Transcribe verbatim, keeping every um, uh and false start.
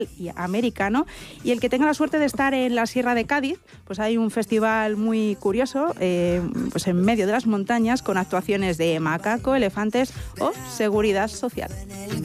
y americano, y el que tenga la suerte de estar en la Sierra de Cádiz, pues hay un festival muy curioso, eh, pues en medio de las montañas, con actuaciones de macaco, elefantes o seguridad social.